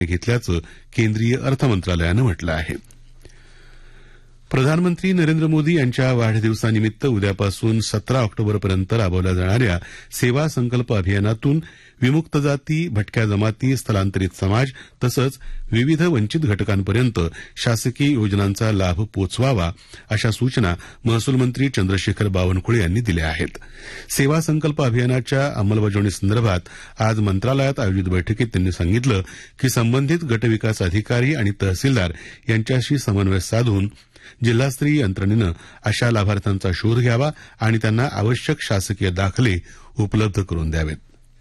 घेतल्याचं केंद्रीय अर्थ मंत्रालयानं म्हटलं आहे. प्रधानमंत्री नरेंद्र मोदी यांच्या वाढदिवसानिमित्त उद्यापासून 17 ऑक्टोबरपर्यंत राबवल्या जाणाऱ्या सेवा संकल्प अभियानातून विमुक्त जाती, भटक्या जमाती, स्थलांतरित समाज तसंच विविध वंचित घटकांपर्यंत शासकीय योजनांचा लाभ पोचवावा अशा सूचना महसूल मंत्री चंद्रशेखर बावनकुळे यांनी दिल्या आहेत. सेवा संकल्प अभियानाच्या अंमलबजावणीसंदर्भात आज मंत्रालयात आयोजित बैठकीत त्यांनी सांगितलं की संबंधित गटविकास अधिकारी आणि तहसीलदार यांच्याशी समन्वय साधून जिल्हास्तरीय यंत्रणेनं अशा लाभार्थ्यांचा शोध घ्यावा आणि त्यांना आवश्यक शासकीय दाखले उपलब्ध करून द्यावेत.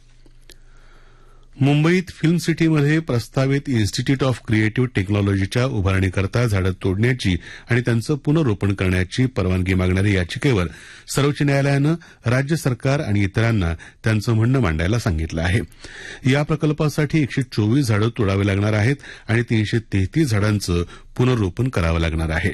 मुंबईत फिल्म सिटीमध्ये प्रस्तावित इन्स्टिट्यूट ऑफ क्रिएटिव्ह टेक्नॉलॉजीच्या उभारणीकरता झाडं तोडण्याची आणि त्यांचं पुनर्रोपण करण्याची परवानगी मागणाऱ्या याचिकेवर सर्वोच्च न्यायालयानं राज्य सरकार आणि इतरांना त्यांचं म्हणणं मांडायला सांगितलं आहे. या प्रकल्पासाठी 124 झाडं तोडावी लागणार आहेत आणि 333 झाडांचं पुनर्रोपण करावं लागणार आहे.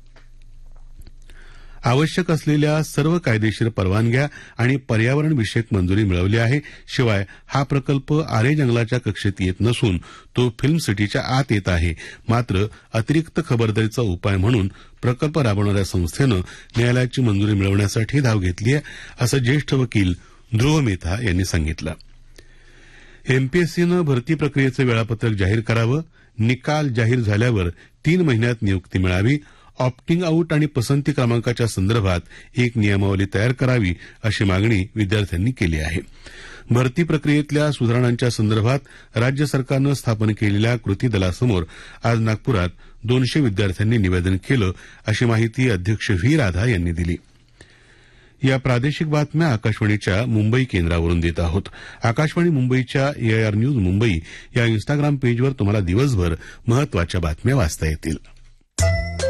आवश्यक असलेल्या सर्व कायदेशीर परवानग्या आणि पर्यावरणविषयक मंजुरी मिळवली आहे. शिवाय हा प्रकल्प आरे जंगलाच्या कक्षेत येत नसून तो फिल्म सिटीच्या आत येत आहे. मात्र अतिरिक्त खबरदारीचा उपाय म्हणून प्रकल्प राबवणाऱ्या संस्थेनं न्यायालयाची मंजुरी मिळवण्यासाठी धाव घेतली आहे, असं ज्येष्ठ वकील ध्रुव मेहता यांनी सांगितलं. एमपीएससीनं भरती प्रक्रियेचं वेळापत्रक जाहीर करावं, निकाल जाहीर झाल्यावर 3 महिन्यात नियुक्ती मिळावी, ऑप्टिंग आऊट आणि पसंती क्रमांकाच्या संदर्भात एक नियमावली तयार करावी अशी मागणी विद्यार्थ्यांनी केली आहे. भरती प्रक्रियेतल्या सुधारणांच्या संदर्भात राज्य सरकारनं स्थापन केलेल्या कृती दलासमोर आज नागपुरात 200 विद्यार्थ्यांनी निवेदन केलं, अशी माहिती अध्यक्ष व्ही राधा यांनी दिली. या प्रादेशिक बातम्या आकाशवाणीच्या मुंबई केंद्रावरून देत आहोत. आकाशवाणी मुंबईच्या एआयआर न्यूज मुंबई या इन्स्टाग्राम पेजवर तुम्हाला दिवसभर महत्वाच्या बातम्या वाचता येतील.